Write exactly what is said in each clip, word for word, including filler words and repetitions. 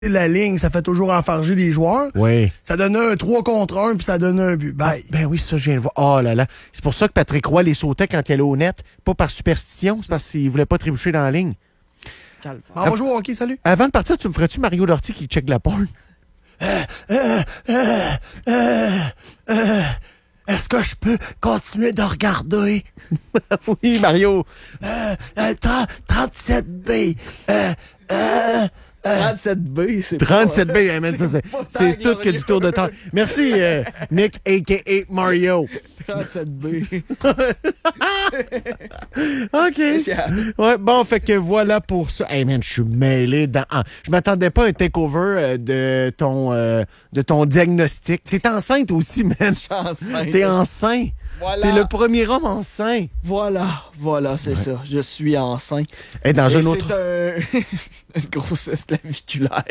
la ligne, ça fait toujours enfarger les joueurs. Oui. Ça donnait un trois contre un, puis ça donnait un but. Ah, ben oui, ça, je viens de voir. Oh là là. C'est pour ça que Patrick Roy les sautait quand il allait au net. Pas par superstition, c'est parce qu'il voulait pas trébucher dans la ligne. Calme. On va jouer au hockey, salut. Avant de partir, tu me ferais-tu Mario Lortie qui check la porn? Euh, euh, euh, euh, euh, Est-ce que je peux continuer de regarder? Oui, Mario. Euh, euh, trente-sept B. Euh, euh, trente-sept B, c'est trente-sept B, pas, hey, man, ça, c'est, c'est tout que du tour de temps. Merci, euh, Nick, a k a. Mario. trente-sept B. OK. Spécial. Ouais, bon, fait que voilà pour ça. Hey, man, je suis mêlé dans... Ah, je m'attendais pas à un takeover euh, de ton euh, de ton diagnostic. T'es enceinte aussi, man. Je suis enceinte. T'es enceinte. Voilà. T'es le premier homme enceint. Voilà, voilà, c'est ouais. ça. Je suis enceint. Et dans Et un c'est autre... un... une grossesse claviculaire.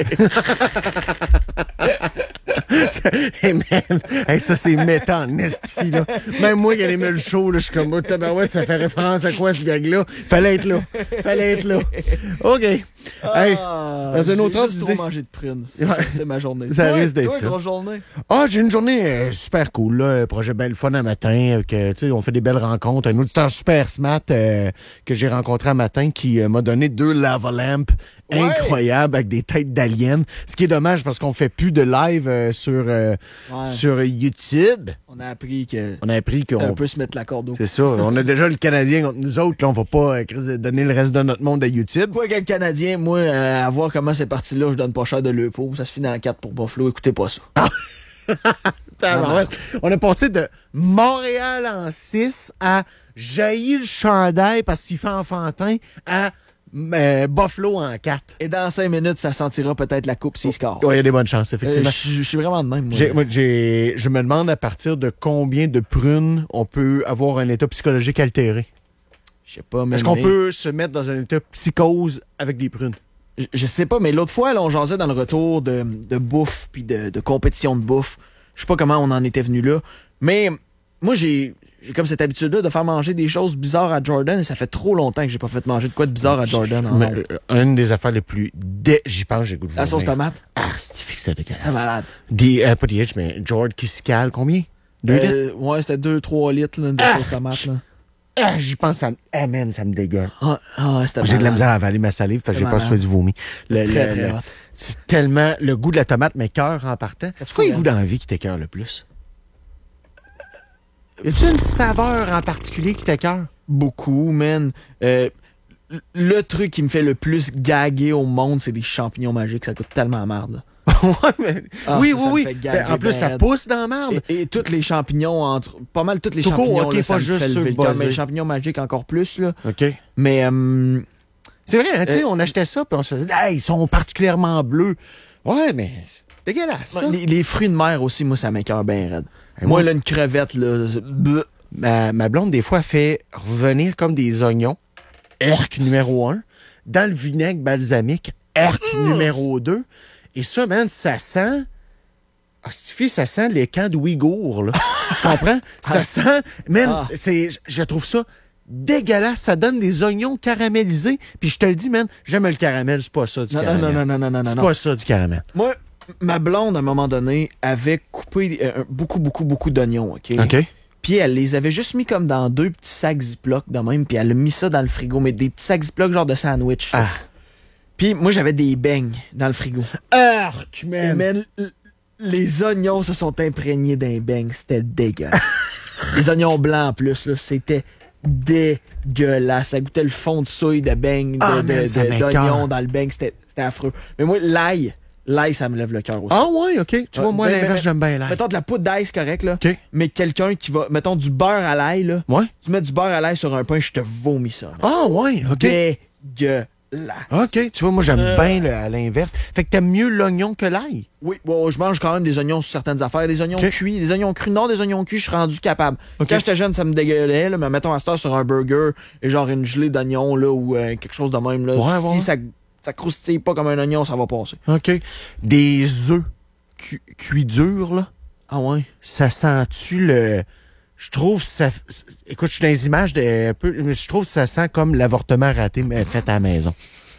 Hey man, hey, ça c'est méta en estifie, là. Même moi qui allais me le show, là, je suis comme, oh, tabarouette, ça fait référence à quoi ce gag-là? Fallait être là. Fallait être là. OK. Ah, hey, dans un autre j'ai juste juste trop mangé de prunes. C'est, ouais. ça, c'est ma journée. Ça toi, risque d'être toi, ça. grosse journée? Ah, j'ai une journée euh, super cool, là. Projet belle fun un matin. Que, tu sais, on fait des belles rencontres. Un auditeur super smart euh, que j'ai rencontré un matin qui euh, m'a donné deux lava lamps ouais. incroyables avec des têtes d'aliens. Ce qui est dommage parce qu'on fait plus de live euh, sur, euh, ouais. sur YouTube. On a appris que. On a appris qu'on. On peut se mettre la corde au. C'est ça. On a déjà le Canadien contre nous autres. Là, on va pas euh, donner le reste de notre monde à YouTube. Quoi que le Canadien, moi, euh, à voir comment c'est parti là, je donne pas cher de l'Eupo. Ça se finit en quatre pour Buffalo. Écoutez pas ça. Ah. Ah, on a passé de Montréal en six à jaillir le chandail parce qu'il fait enfantin à euh, Buffalo en quatre. Et dans cinq minutes, ça sentira peut-être la coupe s'il score. Oui, il y a des bonnes chances, effectivement. Euh, je suis vraiment de même, moi. J'ai, moi j'ai, je me demande à partir de combien de prunes on peut avoir un état psychologique altéré. Je sais pas, mais. Est-ce qu'on mais... peut se mettre dans un état psychose avec des prunes? Je, je sais pas, mais l'autre fois, là, on jasait dans le retour de, de bouffe puis de, de compétition de bouffe. Je sais pas comment on en était venu là, mais moi, j'ai, j'ai comme cette habitude-là de faire manger des choses bizarres à Jordan et ça fait trop longtemps que j'ai pas fait manger de quoi de bizarre à Jordan. En mais, euh, une des affaires les plus... Dé... J'y pense, j'ai goût de la sauce tomate? Ah, c'est c'était dégueulasse. Ah, malade. Des, euh, pas des H, mais Jordan qui se cale, combien? Deux euh, litres? Ouais, c'était deux trois litres là, de ah, sauce tomate. Là. Ah, j'y pense, ça me... Ah, man, ça me dégueule. Ah, ah, c'était j'ai malade. de la misère à avaler ma salive parce que j'ai pas soin du vomi. Le, très, le, très le, hot. c'est tellement le goût de la tomate, mais cœur en partant. C'est quoi le goût dans la vie qui t'écœure le plus? Y a-tu une saveur en particulier qui t'écœure? Beaucoup, man. Euh, le truc qui me fait le plus gaguer au monde, c'est des champignons magiques. Ça coûte tellement merde. ouais, mais... ah, oui, ça, oui, ça oui. Ben, en plus, ça pousse dans la merde. Et, et tous les champignons, entre pas mal tous les Tout champignons, okay, là, pas ça juste me fait lever le cœur. Mais les champignons magiques encore plus. Là. OK. Mais... Euh, c'est vrai, hein, tu sais, euh, on achetait ça, puis on se disait, hey, ils sont particulièrement bleus. Ouais, mais c'est dégueulasse, ça. Les, les fruits de mer aussi, moi, ça m'écoeure bien raide. Moi, moi, là, une crevette, là... Ma, ma blonde, des fois, elle fait revenir comme des oignons, erc numéro un, dans le vinaigre balsamique, erc numéro deux. Et ça, man, ça sent... Ah, ça sent les camps de Ouïghours, là. Tu comprends? Ça sent... Man, ah. c'est, je trouve ça dégueulasse. Ça donne des oignons caramélisés. Puis je te le dis, man, j'aime le caramel. C'est pas ça, du non, caramel. Non, non, non, non, non, C'est non. pas ça, du caramel. Moi, ma blonde, à un moment donné, avait coupé euh, beaucoup, beaucoup, beaucoup d'oignons, OK? OK. Puis elle les avait juste mis comme dans deux petits sacs Ziploc de même, puis elle a mis ça dans le frigo, mais des petits sacs Ziploc genre de sandwich. Ah. Puis moi, j'avais des beignes dans le frigo. Arc, man! man les oignons se sont imprégnés d'un beigne. C'était dégueulasse. Les oignons blancs, en plus, là, c'était dégueulasse. Ça goûtait le fond de souille de beigne, de, ah, de, man, de, d'oignons dans le beigne. C'était, c'était affreux. Mais moi, l'ail... L'ail, ça me lève le cœur aussi. Ah ouais, OK. Tu vois, moi, ben, l'inverse, ben, j'aime bien l'ail. Mettons de la poudre d'ail, c'est correct, là. OK. Mais quelqu'un qui va... Mettons du beurre à l'ail, là. Ouais. Tu mets du beurre à l'ail sur un pain, je te vomis ça. Ah ouais, OK. Dégueulasse. OK. Tu vois, moi, j'aime euh... bien le, à l'inverse. Fait que t'aimes mieux l'oignon que l'ail? Oui, bon, je mange quand même des oignons sur certaines affaires. Des oignons okay. cuits. Des oignons crus. Non, des oignons cuits, je suis rendu capable. Okay. Quand j'étais jeune, ça me dégueulait, là. Mais mettons à cette heure sur un burger et genre une gelée d'oignons, là, ou euh, quelque chose de même, là. Ouais, si ouais. ça... Ça croustille pas comme un oignon, ça va passer. OK. Des œufs cu- cuits durs, là. Ah ouais? Ça sent-tu le... Je trouve ça... Écoute, je suis dans les images de... Je trouve que ça sent comme l'avortement raté, mais fait à la maison.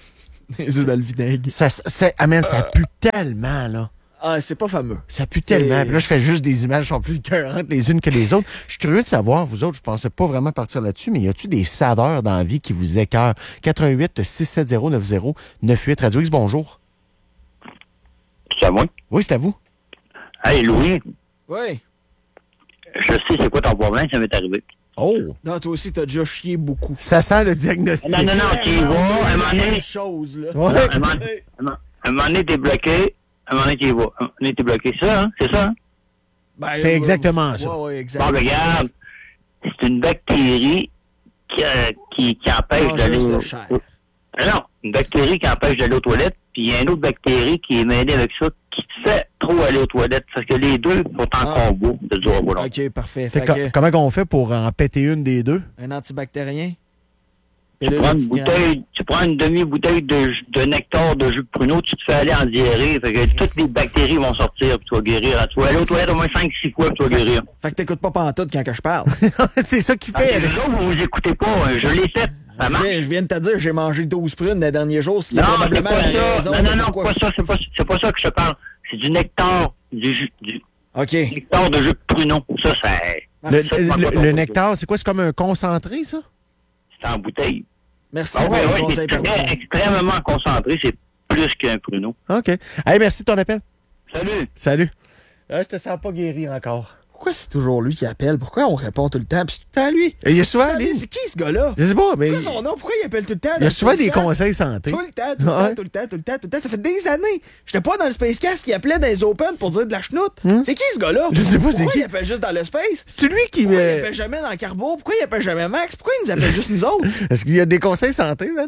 Les œufs dans le vinaigre. Ça, ça, ah, man, ça pue tellement, là. Ah, c'est pas fameux. Ça pue tellement. Puis là, je fais juste des images qui sont plus écœurantes les unes que les autres. Je suis curieux de savoir, vous autres, je pensais pas vraiment partir là-dessus, mais y a-tu des saveurs dans la vie qui vous écœurent? quatre un huit six sept zéro neuf zéro neuf huit. Radio X, bonjour. C'est à moi? Oui, c'est à vous. Hey, Louis, Oui. je sais c'est quoi ton problème, ça m'est arrivé. Oh! Non, toi aussi, t'as déjà chié beaucoup. Ça sent le diagnostic. Non, non, non, tu y vas, à un moment donné, Même chose, là. Ouais. non, à un moment donné, à un moment donné, t'es bloqué, à un moment donné, tu y vas. À un moment donné, t'es bloqué. Ça, hein? C'est ça, hein? Ben, C'est ouais, exactement ça. Ouais, ouais, exact. Bon, ben, regarde, c'est une bactérie qui, euh, qui, qui empêche Mange d'aller juste au... le chair. au- Non, une bactérie qui empêche d'aller aux toilettes, puis il y a une autre bactérie qui est mêlée avec ça, qui te fait trop aller aux toilettes, parce que les deux sont en Ah. combo de dur au boulot. OK, parfait. Fait Fait que, que, comment on fait pour en péter une des deux? un antibactérien. Tu prends, une bouteille, tu prends une demi-bouteille de, jus- de nectar de jus de pruneau, tu te fais aller en diarrhée. Fait que toutes les bactéries vont sortir, puis tu vas guérir. Tu vas aller aux toilettes au moins cinq six fois, puis tu vas guérir. Fait que t'écoutes pas pantoute quand que je parle. C'est ça qui Ah, fait. les autres, vous vous écoutez pas. hein. Je l'ai fait. Ça je, marche. viens, je viens de te dire, j'ai mangé douze prunes les derniers jours, ce qui est Non, c'est probablement pas la ça. raison Non, non, non, pourquoi- pas ça. C'est pas, c'est pas ça que je te parle. C'est du nectar, du, jus, du OK. nectar de jus de pruneau. Ça, c'est, Le, ça, c'est le- pas le- ton le truc. nectar, c'est quoi? C'est comme un concentré, ça? C'est en bouteille. Merci Ah pour ouais, le ouais, conseil c'est très, pertinent. extrêmement concentré. C'est plus qu'un pruneau. OK. Hey, merci de ton appel. Salut. Salut. Ah, je te sens pas guéri encore. Pourquoi c'est toujours lui qui appelle? Pourquoi on répond tout le temps? Puis c'est tout le temps lui. Et il y a souvent, Ah, mais les... c'est qui ce gars-là? Je sais pas, mais C'est quoi son nom? Pourquoi il appelle tout le temps? il y dans a le souvent des Spacecast? conseils santé. Tout le temps, tout le Ouais. temps, tout le temps, tout le temps, tout le temps. Ça fait des années. J'étais pas dans le Spacecast qui appelait dans les Open pour dire de la chenoute. C'est qui ce gars-là? Hmm? Je sais pas, c'est Pourquoi qui? il appelle juste dans le Space? C'est lui qui Pourquoi il me... appelle jamais dans le Carbo? Pourquoi il appelle jamais Max? Pourquoi il nous appelle juste nous autres? Est-ce qu'il y a des conseils santé, man?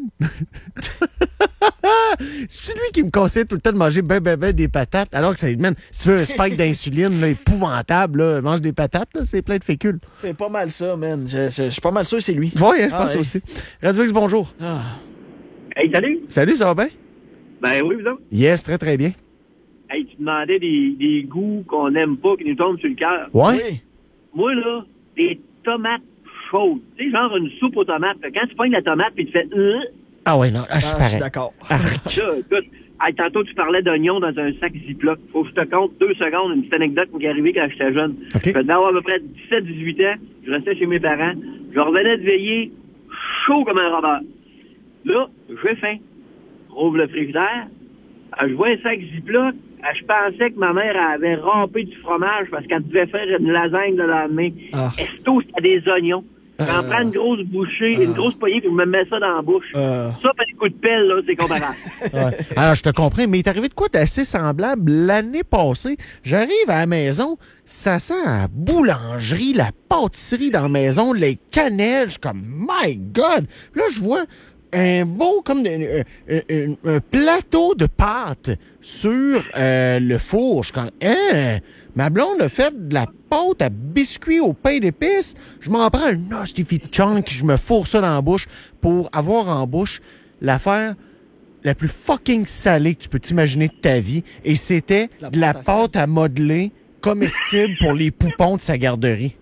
C'est lui qui me conseille tout le temps de manger ben, ben, ben des patates. Alors que ça, man, si tu veux un spike d'insuline, là, épouvantable, là, mange des patates, là, c'est plein de fécule. C'est pas mal ça, man. Je, je- je suis pas mal sûr que c'est lui. Oui, hein, je Ah, pense ouais. aussi. Radio X, bonjour. Ah. Hey, salut! Salut, ça va bien? Ben oui, vous autres. Yes, très, très bien. Hey, tu demandais des, des goûts qu'on n'aime pas, qui nous tombent sur le cœur. Ouais? Oui. Moi, là, des tomates chaudes. Tu sais, genre une soupe aux tomates. Fait que Quand tu pognes la tomate et tu fais... Euh, Ah ouais, non, ah, je Ah, suis je suis pareil. d'accord. là, écoute, hey, tantôt, tu parlais d'oignons dans un sac Ziploc. Faut que je te compte deux secondes une petite anecdote qui m'est arrivée quand j'étais jeune. OK. Je devais avoir à peu près dix-sept dix-huit ans. Je restais chez mes parents. Je revenais de veiller chaud comme un robot. Là, j'ai faim. Rouvre le frigidaire. Euh, Je vois un sac Ziploc. Euh, Je pensais que ma mère avait râpé du fromage parce qu'elle devait faire une lasagne le lendemain. Ah. Esto, c'était des oignons. J'en Euh. prends une grosse bouchée, une grosse poignée, puis je me mets ça dans la bouche. Euh. Ça, fait des coups de pelle, là, c'est comparable. Ouais. Alors, je te comprends, mais il est arrivé de quoi d'assez semblable l'année passée? J'arrive à la maison, ça sent la boulangerie, la pâtisserie dans la maison, les cannelles, je suis comme, my God! Là, je vois un beau, comme de- un, un- un plateau de pâtes sur euh, le four. Je suis comme, hein? Ma blonde a fait de la pâte à biscuits au pain d'épices. Je m'en prends un hostifie de chunk, je me fourre ça dans la bouche pour avoir en bouche l'affaire la plus fucking salée que tu peux t'imaginer de ta vie. Et c'était La de la pâte à pâte à modeler comestible pour les poupons de sa garderie.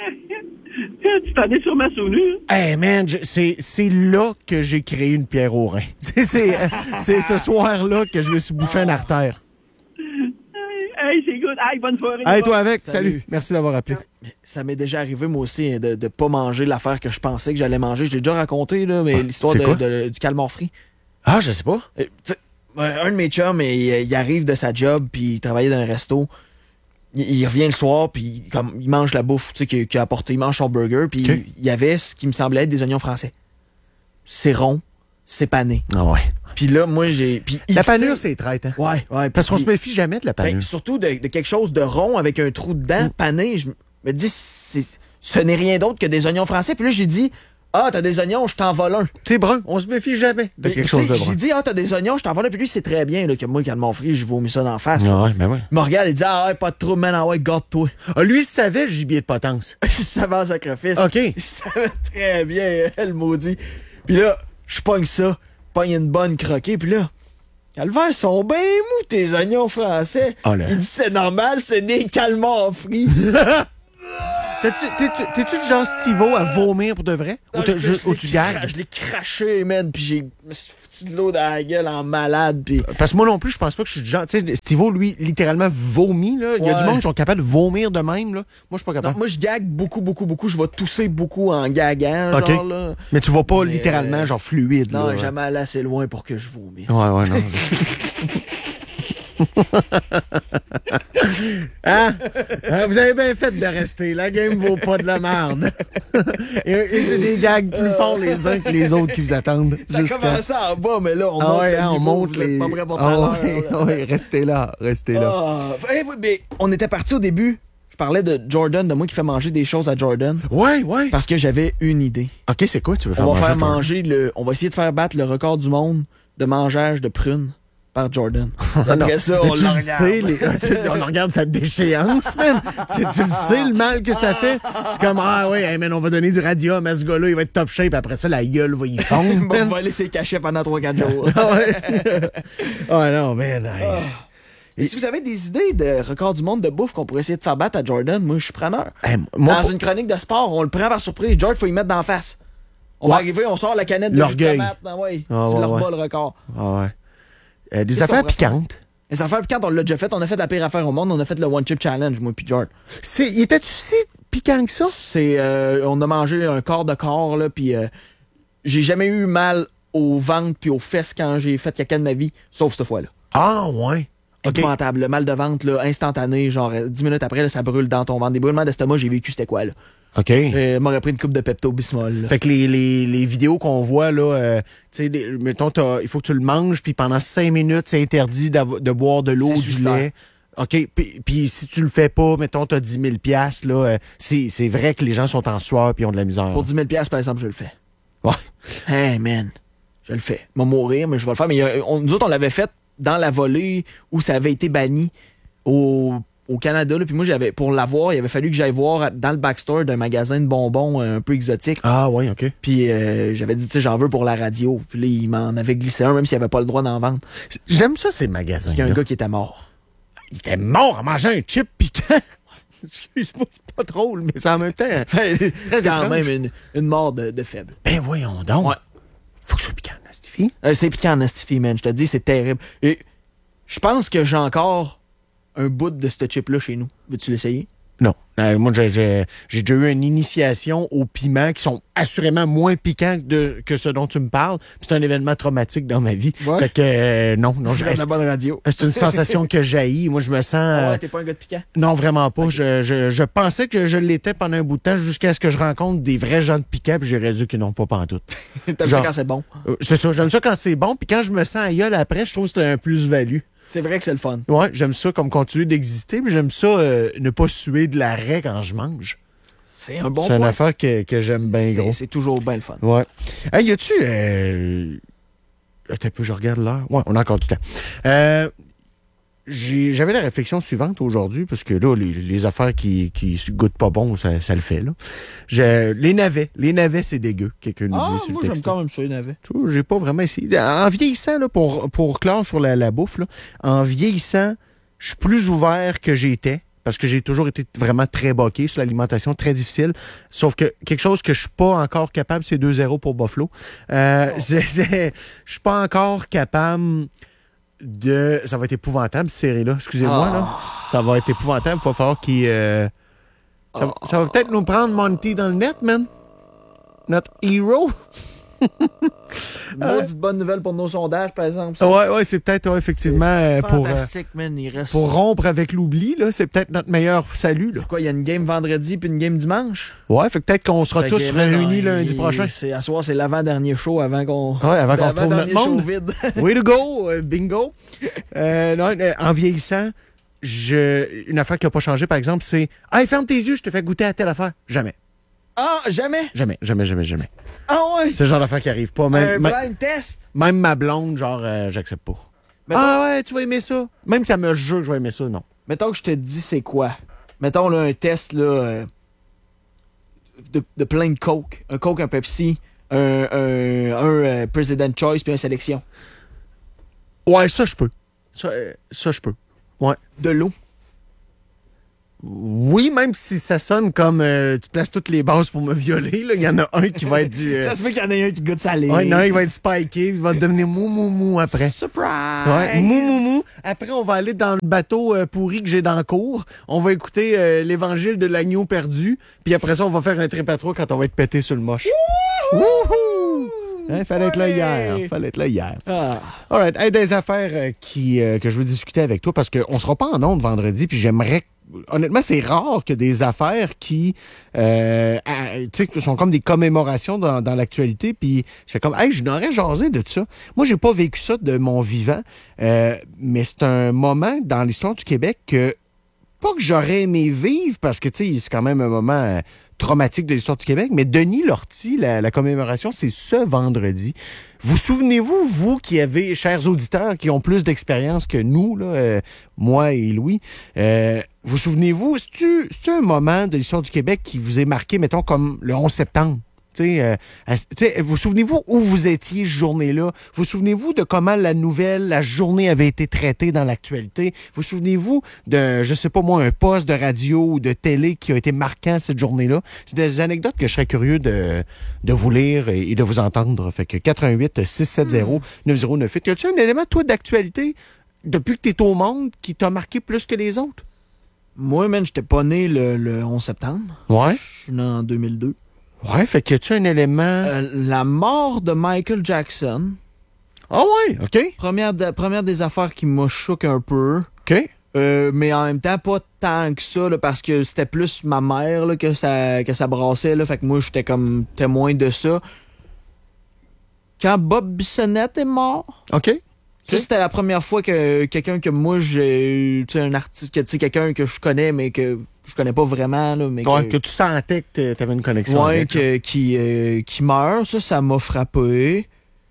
Tu t'en es sûrement souvenu. hein? Hey man, je- c'est c'est là que j'ai créé une pierre au rein. C'est c'est c'est ce soir-là que je me suis bouché une artère. Hey, c'est good. Hey, bonne soirée. Hey, toi avec, Salut. salut. Merci d'avoir appelé. Ça m'est déjà arrivé, moi aussi, hein, de ne pas manger l'affaire que je pensais que j'allais manger. Je l'ai déjà raconté, là, mais l'histoire c'est de- quoi? de- du calmar frit. Ah, je sais pas. Euh, tu sais, ouais, un de mes chums, il, il arrive de sa job, puis il travaillait dans un resto. Il, il revient le soir, puis comme, il mange la bouffe tu sais, qu'il, qu'il a apporté. Il mange son burger, puis Ok. il y avait ce qui me semblait être des oignons français. C'est rond, c'est pané. Ah ouais. Puis là, moi, j'ai... puis La ici- panure, c'est traite, hein? Ouais, ouais. Parce qu'on puis- se méfie jamais de la ben, panure. surtout de, de quelque chose de rond avec un trou dedans, Mm. pané. Je me dis, c'est- ce n'est rien d'autre que des oignons français. Puis là, j'ai dit, ah, t'as des oignons, je t'en vole un. C'est brun. On se méfie jamais de Puis, quelque tu sais, chose de brun. J'ai dit, ah, t'as des oignons, je t'en vole un. Puis lui, c'est très bien là, que moi, quand mon frit, je vomis ça d'en face. Ah ouais, ben ouais. Il me regarde et dit, ah, ouais, pas de trouble, man, ah ouais, garde-toi. Ah, lui, il savait le gibier de potence. Il savait en sacrifice. OK. Il savait très bien, elle maudit. Puis là, je pogne ça, pogne une bonne croquée, puis là, Calvaire, sont bien mous, tes oignons français. Oh là. Il dit, c'est normal, c'est des calmars frits. T'as-tu- T'es-tu t'es-tu du genre Steve-O à vomir pour de vrai? Non, Ou, t'as je- juste- je ou l'ai tu cra- gagues? Je l'ai craché, man, puis j'ai je me suis foutu de l'eau dans la gueule en malade, puis... Parce que moi non plus, je pense pas que je suis du genre. Tu sais, Steve-O, lui, littéralement vomit, là. Il y a Ouais. du monde qui sont capables de vomir de même, là. Moi, je suis pas Non, capable. moi, je gague beaucoup, beaucoup, beaucoup. Je vais tousser beaucoup en gaguant, Ok. genre, là. Mais tu vas pas Mais, littéralement, euh, genre fluide, Non, là. jamais aller assez loin pour que je vomisse. Ouais, ouais, non. Hein? Hein, vous avez bien fait de rester. La game vaut pas de la merde. et et c'est des gags plus forts les uns que les autres qui vous attendent. Ça jusqu'à- commençait en bas, mais là, on Ah monte ouais, le hein, on niveau, monte vous êtes les... pas prêts pour Ah tout à ouais, l'heure, là. ouais, restez là, restez là. Ah, eh oui, mais on était parti au début. Je parlais de Jordan, de moi qui fait manger des choses à Jordan. Ouais, ouais. Parce que j'avais une idée. OK, c'est quoi tu veux faire On va manger faire à Jordan? manger le. On va essayer de faire battre le record du monde de mangeage de prunes par Jordan. Ah non. Après ça, Mais on tu le le regarde. sais, les- tu- on regarde sa déchéance, man. tu, tu le sais, le mal que ça fait. C'est comme, ah oui, hey, man, on va donner du radium à ce gars-là, il va être top shape. Après ça, la gueule va y fondre, On man. va laisser cacher pendant trois quatre jours. Ah ouais. Ah non, man. hey. Et si vous avez des idées de record du monde de bouffe qu'on pourrait essayer de faire battre à Jordan, moi, je suis preneur. Hey, moi, Dans pour- une chronique de sport, on le prend par surprise. George, faut y mettre d'en face. On va Ouais. arriver, on sort la canette de L'orgueil. jus de tomate. Ah ouais, Ah tu ouais, leur ouais. bats le record. Ah ouais. Euh, des Qu'est-ce affaires qu'on pourrait faire? piquantes. Les affaires piquantes, on l'a déjà fait. On a fait la pire affaire au monde. On a fait le One Chip Challenge, moi puis George. C'est, il était-tu si piquant que ça? C'est, euh, on a mangé un quart de corps, là, puis euh, j'ai jamais eu mal au ventre puis aux fesses quand j'ai fait caca de ma vie, sauf cette fois-là. Ah ouais. OK. Épouvantable. Le mal de ventre, là, instantané, genre euh, dix minutes après, là, ça brûle dans ton ventre. Des brûlements d'estomac, j'ai vécu c'était quoi, là. OK. Euh, m'aurait pris une coupe de Pepto-Bismol, là. Fait que les, les, les vidéos qu'on voit, là, euh, tu sais, les- mettons, t'as- il faut que tu le manges, puis pendant cinq minutes, c'est interdit d'av- de boire de l'eau, C'est du suicidaire. lait. OK. Puis, puis si tu le fais pas, mettons, t'as dix mille piastres, là, euh, c'est, c'est vrai que les gens sont en sueur puis ont de la misère. Pour dix mille piastres, par exemple, je le fais. Ouais. Hey, man. Je le fais. Je vais mourir, mais je vais le faire. Mais il y a- on- nous autres, on l'avait fait dans la volée où ça avait été banni au, au Canada. Là. Puis moi, j'avais pour l'avoir, il avait fallu que j'aille voir dans le backstore d'un magasin de bonbons euh, un peu exotique. Ah ouais, OK. Puis euh, j'avais dit, tu sais, j'en veux pour la radio. Puis là, il m'en avait glissé un, même s'il avait pas le droit d'en vendre. J'aime ça, ces magasins. Parce qu'il y a un gars qui était mort. Il était mort en mangeant un chip piquant. Excuse-moi, c'est pas drôle, mais c'est en même temps. C'est quand étrange. même une, une mort de, de faible. Ben voyons donc. Ouais. Faut que ce soit piquant, là, Stevie. Euh, c'est piquant en Astifie, man. Je te dis, c'est terrible. Et je pense que j'ai encore un bout de ce chip-là chez nous. Veux-tu l'essayer? Non. Euh, moi, j'ai, j'ai, j'ai déjà eu une initiation aux piments qui sont assurément moins piquants que, de, que ce dont tu me parles. Puis c'est un événement traumatique dans ma vie. Ouais. Fait que, euh, non, non, je J'ai reste. la bonne radio. C'est une sensation que j'haïs. Moi, je me sens... Ah euh, ouais, t'es pas un gars de piquant? non, vraiment pas. Je, je, je pensais que je l'étais pendant un bout de temps jusqu'à ce que je rencontre des vrais gens de piquant, puis j'ai réalisé qu'ils n'ont pas pantoute. T'aimes Genre- ça quand c'est bon? Euh, c'est ça, j'aime ça quand c'est bon, puis quand je me sens aïeul après, je trouve que c'est un plus-value. C'est vrai que c'est le fun. Ouais, j'aime ça comme continuer d'exister, mais j'aime ça euh, ne pas suer de l'arrêt quand je mange. C'est un bon c'est une point. affaire que, que j'aime bien C'est- gros. C'est toujours bien le fun. Ouais. Hey, y a-tu... Euh... Attends un peu, je regarde l'heure. Ouais, on a encore du temps. Euh... j'ai- J'avais la réflexion suivante aujourd'hui, parce que là, les, les affaires qui, qui goûtent pas bon, ça, ça le fait, là. Je- les navets. Les navets, c'est dégueu, quelqu'un nous Ah, dit sur moi, le j'aime texte. quand même ça, les navets. Tu vois, j'ai pas vraiment essayé. En vieillissant, là, pour, pour clore sur la, la bouffe, là, en vieillissant, je suis plus ouvert que j'étais. Parce que j'ai toujours été vraiment très boqué sur l'alimentation, très difficile. Sauf que quelque chose que je suis pas encore capable, c'est deux zéro pour Buffalo. Euh, j'ai- j'ai- Je suis pas encore capable de... Ça va être épouvantable, cette série-là. Excusez-moi, Ah. là. Ça va être épouvantable. Il va falloir qu'il... euh, Ça, va- ça va peut-être nous prendre Monty dans le net, man. Notre hero. Une maudite bonne nouvelle pour nos sondages, par exemple. ça. Ouais, ouais, c'est peut-être ouais, effectivement euh, pour, euh, Fantastique, man. Il reste... pour rompre avec l'oubli, là. C'est peut-être notre meilleur salut, là. C'est quoi, il y a une game vendredi puis une game dimanche? Ouais, fait que peut-être qu'on sera Fait tous que, man, réunis il- lundi prochain. C'est, à soir, c'est l'avant-dernier show avant qu'on... Ouais, avant qu'on retrouve L'avant-dernier notre show monde. vide. Way to go, euh, bingo. Euh, non, euh, en vieillissant, je, une affaire qui n'a pas changé, par exemple, c'est « Hey, ferme tes yeux, je te fais goûter à telle affaire. » Jamais. Ah, jamais? Jamais, jamais, jamais, jamais. Ah ouais? C'est le genre d'affaire qui arrive pas. Un Même, même, blind test? même ma blonde, genre, euh, j'accepte pas. Mettons- Ah ouais, tu vas aimer ça. Même si ça me jure que je vais aimer ça, non. Mettons que je te dis c'est quoi. Mettons là, un test là, euh, de, de plein de Coke. Un Coke, un Pepsi, un, un, un euh, President Choice puis un Sélection. Ouais, ça, je peux. Ça, euh, ça je peux. Ouais. De l'eau. Oui, même si ça sonne comme euh, tu places toutes les bases pour me violer, là, il y en a un qui va être du... Euh... Ça se peut qu'il y en ait un qui goûte salé. Ouais, non, il va être spiké, il va devenir mou mou mou après. Surprise! Ouais, mou mou mou. Après, on va aller dans le bateau euh, pourri que j'ai dans le cours. On va écouter euh, l'évangile de l'agneau perdu. Puis après ça, on va faire un trip à trois quand on va être pété sur le moche. Wouhou! Hein, fallait être là hier. Fallait être là hier. Ah. All right. Hey, des affaires euh, qui, euh, que je veux discuter avec toi parce qu'on sera pas en ondes vendredi. Puis j'aimerais. Honnêtement, c'est rare que des affaires qui euh, à, tu sais, sont comme des commémorations dans, dans l'actualité. Puis je fais comme, hey, je n'aurais jasé de ça. Moi, j'ai pas vécu ça de mon vivant. Euh, mais c'est un moment dans l'histoire du Québec que pas que j'aurais aimé vivre parce que, tu sais, c'est quand même un moment euh, traumatique de l'histoire du Québec, mais Denis Lortie, la, la commémoration, c'est ce vendredi. Vous souvenez-vous, vous qui avez, chers auditeurs, qui ont plus d'expérience que nous, là, euh, moi et Louis, euh, vous souvenez-vous, c'est-tu, c'est-tu un moment de l'histoire du Québec qui vous est marqué, mettons, comme le onze septembre? T'sais, euh, t'sais, vous souvenez-vous où vous étiez ce journée-là? Vous souvenez-vous de comment la nouvelle, la journée avait été traitée dans l'actualité? Vous souvenez-vous de, je sais pas moi, un poste de radio ou de télé qui a été marquant cette journée-là? C'est des anecdotes que je serais curieux de, de vous lire et, et de vous entendre. Fait que quatre un huit six sept zéro neuf zéro neuf huit. Y a-tu un élément, toi, d'actualité, depuis que t'es au monde, qui t'a marqué plus que les autres? Moi, man, j'étais pas né le, le onze septembre. Ouais. Je suis né en deux mille deux. Ouais, fait que y a-tu un élément... Euh, la mort de Michael Jackson. Ah ouais, OK. Première, de, première des affaires qui m'a choqué un peu. OK. Euh, mais en même temps, pas tant que ça, là, parce que c'était plus ma mère là, que, ça, que ça brassait. Là, fait que moi, j'étais comme témoin de ça. Quand Bob Bissonnette est mort... OK. Ça, c'était la première fois que quelqu'un que moi, j'ai... Tu sais, un artiste... Tu sais, quelqu'un que je connais, mais que... je connais pas vraiment, là, mais ouais, que, que tu sentais que tu avais une connexion ouais, avec. Que, qui, euh, qui meurt, ça, ça m'a frappé.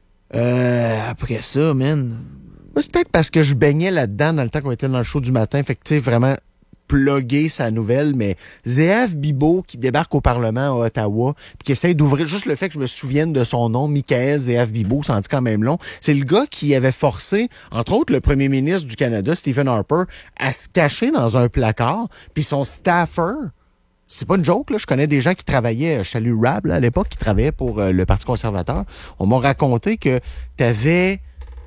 Euh, après ça, man... Moi, c'est peut-être parce que je baignais là-dedans dans le temps qu'on était dans le show du matin. Fait que, tu sais, vraiment pluguer sa nouvelle, mais Zéaf Bibeau qui débarque au Parlement à Ottawa puis qui essaie d'ouvrir, juste le fait que je me souvienne de son nom, Michael Zéaf Bibeau, ça en dit quand même long, c'est le gars qui avait forcé, entre autres, le premier ministre du Canada, Stephen Harper, à se cacher dans un placard, puis son staffer, c'est pas une joke, là. Je connais des gens qui travaillaient, je salue Rab, là, à l'époque, qui travaillaient pour euh, le Parti conservateur. On m'a raconté que t'avais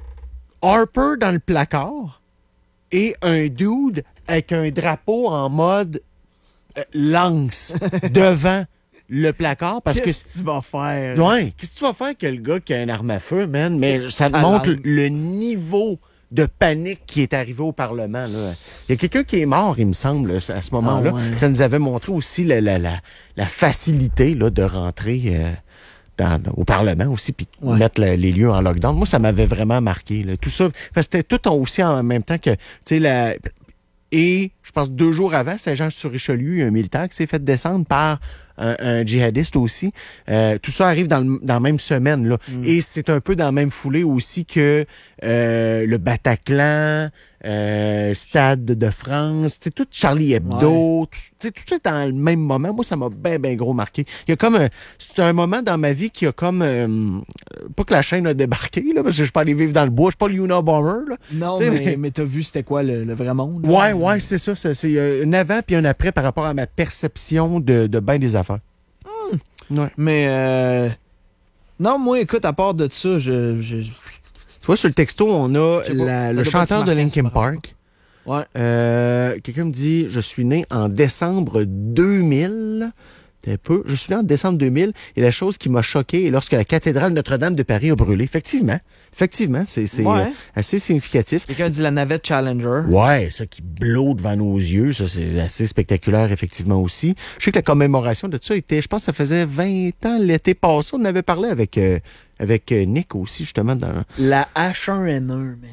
Harper dans le placard et un dude avec un drapeau en mode euh, lance devant le placard parce qu'est-ce que que tu vas faire? Ouais, qu'est-ce que tu vas faire que le gars qui a une arme à feu, man? Mais ça te À montre langue. le niveau de panique qui est arrivé au Parlement, là. Il y a quelqu'un qui est mort, il me semble, à ce moment-là. Ah ouais. Ça nous avait montré aussi la, la, la, la facilité là, de rentrer euh, dans, au Parlement aussi, puis Ouais. mettre la- les lieux en lockdown. Moi, ça m'avait vraiment marqué. Là. Tout ça, parce que c'était tout en- aussi en même temps que, tu sais, la... Et je pense deux jours avant, Saint-Jean-sur-Richelieu, il y a un militaire qui s'est fait descendre par un, un djihadiste aussi. Euh, tout ça arrive dans, le, dans la même semaine. Là. Mm. Et c'est un peu dans la même foulée aussi que euh, le Bataclan, euh, Stade de France, c'est tout Charlie Hebdo, tout, tu sais, tout ça dans le même moment. Moi, ça m'a bien, bien gros marqué. Il y a comme un, c'est un moment dans ma vie qui a comme, euh, pas que la chaîne a débarqué, là, parce que je suis pas allé vivre dans le bois, je suis pas le Unabomber, là. Non, Tu sais, mais, mais- mais t'as vu c'était quoi le, le vrai monde? là? Ouais, ouais, c'est ça. C'est, c'est euh, un avant puis un après par rapport à ma perception de, de bien des affaires. Ouais. Mais, euh... non, moi, écoute, à part de ça, je... je... Tu vois, sur le texto, on a Je sais pas, la- ça le doit pas chanteur être de marquant, Linkin c'est par Park. Ouais. Euh, quelqu'un me dit, je suis né en décembre deux mille. T'es peu. Je suis né en décembre deux mille. Et la chose qui m'a choqué est lorsque la cathédrale Notre-Dame de Paris a brûlé. Effectivement. Effectivement, c'est, c'est Ouais. euh, assez significatif. Quelqu'un dit la navette Challenger. Ouais, ça qui blow devant nos yeux, ça c'est assez spectaculaire effectivement aussi. Je sais que la commémoration de ça était, je pense que ça faisait vingt ans l'été passé, on en avait parlé avec euh, avec euh, Nick aussi justement dans. La H un N un, man.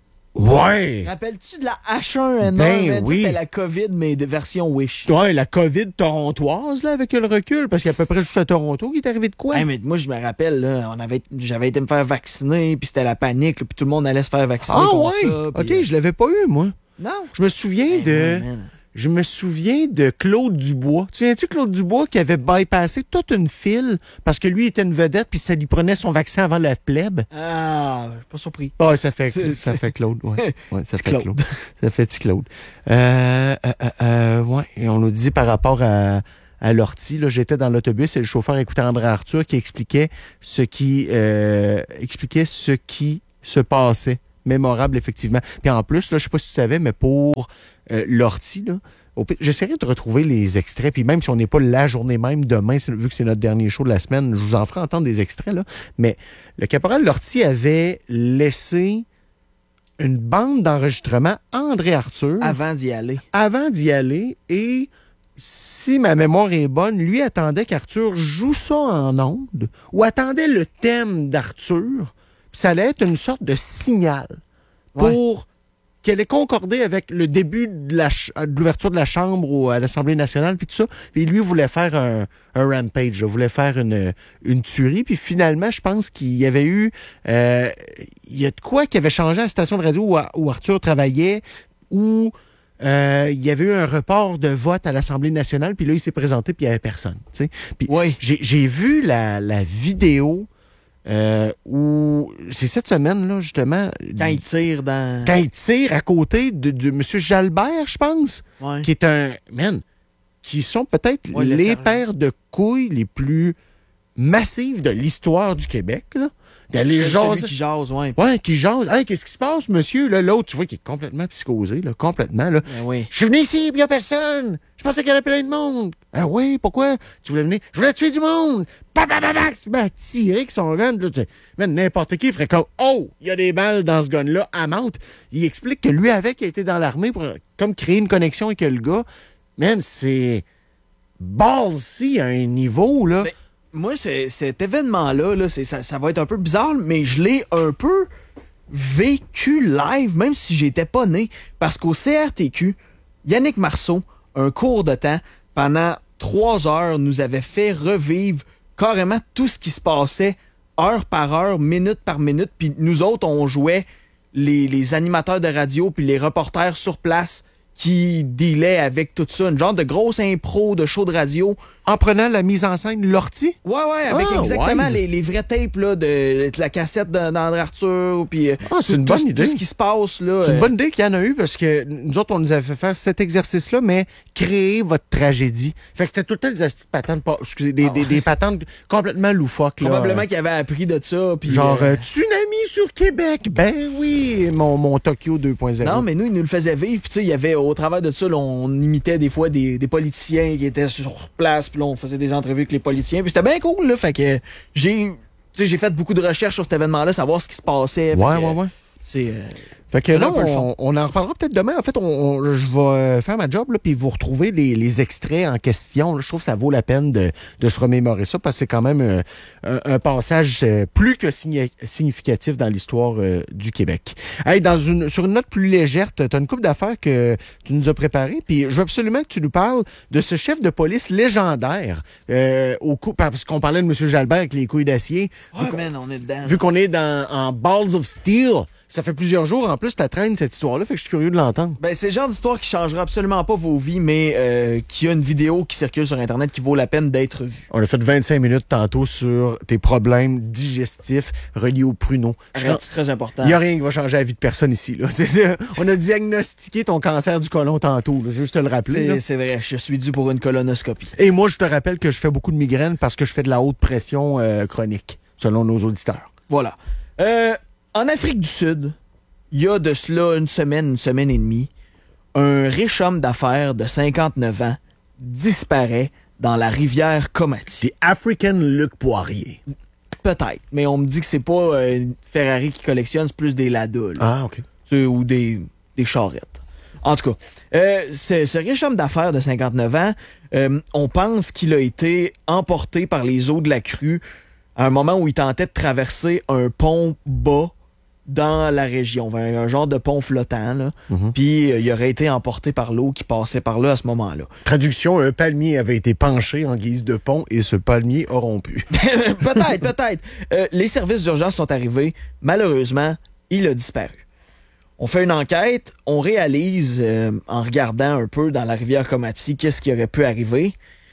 Ouais. Rappelles-tu de la H un N un, Ben man? oui. C'était la COVID, mais de version Wish. Ouais, la COVID torontoise là avec le recul parce qu'il y a à peu près juste à Toronto qui est arrivé de quoi. Hey, mais moi, je me rappelle, là, on avait, j'avais été me faire vacciner, puis c'était la panique, là, puis tout le monde allait se faire vacciner Ah contre ouais. ça. puis, OK, euh, je l'avais pas eu moi. Non. Je me souviens Hey, de man, man. je me souviens de Claude Dubois. Tu viens-tu Claude Dubois qui avait bypassé toute une file parce que lui était une vedette puis ça lui prenait son vaccin avant la plèbe? Ah, je suis pas surpris. Ouais, ça fait, C'est- ça c'est- fait Claude. Ouais, ouais ça Petit fait Claude. Claude. Ça fait petit Claude. Euh, euh, euh, euh, ouais, et on nous dit par rapport à, à l'ortie, là, j'étais dans l'autobus et le chauffeur écoutait André Arthur qui expliquait ce qui, euh, expliquait ce qui se passait. Mémorable, effectivement. Puis en plus, là, je sais pas si tu savais, mais pour euh, l'ortie, là, au pi- j'essaierai de retrouver les extraits, puis même si on n'est pas la journée même, demain, c'est- vu que c'est notre dernier show de la semaine, je vous en ferai entendre des extraits, là. Mais le caporal Lortie avait laissé une bande d'enregistrement à André Arthur Avant d'y aller. avant d'y aller et si ma mémoire est bonne, lui attendait qu'Arthur joue ça en ondes ou attendait le thème d'Arthur. Puis ça allait être une sorte de signal pour qu'elle ait concordé avec le début de la ch- de l'ouverture de la Chambre ou à l'Assemblée nationale, puis tout ça. Puis lui voulait faire un, un rampage, là, voulait faire une, une tuerie. Puis finalement, je pense qu'il y avait eu... euh, il y a de quoi qui avait changé à la station de radio où, où Arthur travaillait, où euh, il y avait eu un report de vote à l'Assemblée nationale, puis là, il s'est présenté, puis il n'y avait personne. Tu sais. Puis Oui. j'ai, j'ai vu la, la vidéo euh, où... C'est cette semaine, là, justement... Quand il tire dans... Quand il tire à côté de, de M. Jalbert, je pense, Ouais. qui est un... Man, qui sont peut-être Ouais, le les sergent. paires de couilles les plus massives de l'histoire du Québec, là. D'aller C'est jaser... celui qui jase, ouais. Ouais, qui jase. Hey, qu'est-ce qui se passe, monsieur? Là, l'autre, tu vois, qui est complètement psychosé, là, complètement, là. Ben oui. Je suis venu ici, il n'y a personne. Je pensais qu'il y avait plein de monde. Ah oui, pourquoi? Tu voulais venir? Je voulais tuer du monde. Bah, bah, bah, bah, il se met à tirer avec son gun. Là, tu- Man, n'importe qui ferait comme, oh, il y a des balles dans ce gun-là, à Mante. Il explique que lui, avec, il a été dans l'armée pour, comme, créer une connexion avec le gars. Man, c'est ballsy à un niveau, là. Mais- Moi, c'est- cet événement-là, là, c'est- ça, ça va être un peu bizarre, mais je l'ai un peu vécu live, même si j'étais pas né. Parce qu'au C R T Q, Yannick Marceau, un cours de temps, pendant trois heures, nous avait fait revivre carrément tout ce qui se passait, heure par heure, minute par minute. Puis nous autres, on jouait les, les animateurs de radio puis les reporters sur place qui dealaient avec tout ça. Une genre de grosse impro de show de radio. En prenant la mise en scène Lortie. Ouais, ouais, avec Ah, exactement wise. les, les vrais tapes là, de, de la cassette de- d'André Arthur. Puis, euh, Ah, c'est tout- une tout- bonne idée. Tout ce qui se passe. là. C'est une euh, bonne idée qu'il y en a eu parce que nous autres, on nous avait fait faire cet exercice-là, mais créer votre tragédie. Fait que c'était tout le temps des astuces de patentes, pas- excusez, des, des, des patentes complètement loufoques. Là. Probablement qu'il avait appris de ça. Puis, Genre, euh, euh, tsunami sur Québec. Ben oui, mon, mon Tokyo deux point zéro. Non, mais nous, ils nous le faisaient vivre. Puis, tu sais, il y avait, au travers de ça, là, on imitait des fois des, des politiciens qui étaient sur place. Puis là, on faisait des entrevues avec les politiciens. Puis c'était bien cool, là. Fait que j'ai, tu sais, j'ai fait beaucoup de recherches sur cet événement-là, savoir ce qui se passait. Fait Ouais, que, ouais, ouais. C'est, euh, Fait que On a là, un peu le on, fond. on en reparlera peut-être demain. En fait, on, on- je vais euh, faire ma job, là, puis vous retrouver les, les extraits en question. Là. Je trouve que ça vaut la peine de, de se remémorer ça, parce que c'est quand même euh, un, un passage euh, plus que signi- significatif dans l'histoire euh, du Québec. Hey, dans une, sur une note plus légère, tu as une couple d'affaires que tu nous as préparées, puis je veux absolument que tu nous parles de ce chef de police légendaire, euh, au coup, parce qu'on parlait de M. Jalbert avec les couilles d'acier. ouais, man, on est dedans. Vu qu'on est dans, en Balls of Steel, ça fait plusieurs jours en plus, tu traînes cette histoire-là, fait que je suis curieux de l'entendre. Ben, c'est le genre d'histoire qui changera absolument pas vos vies, mais euh, qui a une vidéo qui circule sur Internet qui vaut la peine d'être vue. On a fait vingt-cinq minutes tantôt sur tes problèmes digestifs reliés aux pruneaux. Je- C'est très important. Il n'y a rien qui va changer la vie de personne ici. Là. C'est- c'est- On a diagnostiqué ton cancer du côlon tantôt, là, juste te le rappeler. là. C'est c'est vrai, je suis dû pour une colonoscopie. Et moi, je te rappelle que je fais beaucoup de migraines parce que je fais de la haute pression euh, chronique, selon nos auditeurs. Voilà. Euh, en Afrique du Sud, il y a de cela une semaine, une semaine et demie, un riche homme d'affaires de cinquante-neuf ans disparaît dans la rivière Komati. C'est African Luc Poirier. Peut-être, mais on me dit que c'est pas euh, une Ferrari qui collectionne, c'est plus des Lada, là. Ah, OK. Tu sais, ou des, des charrettes. En tout cas, euh, ce, ce riche homme d'affaires de cinquante-neuf ans, euh, on pense qu'il a été emporté par les eaux de la crue à un moment où il tentait de traverser un pont bas dans la région, un, un genre de pont flottant, là. Mhm. Puis euh, il aurait été emporté par l'eau qui passait par là à ce moment-là. Traduction, un palmier avait été penché en guise de pont et ce palmier a rompu. peut-être, peut-être. Euh, les services d'urgence sont arrivés. Malheureusement, il a disparu. On fait une enquête, on réalise, euh, en regardant un peu dans la rivière Komati, qu'est-ce qui aurait pu arriver.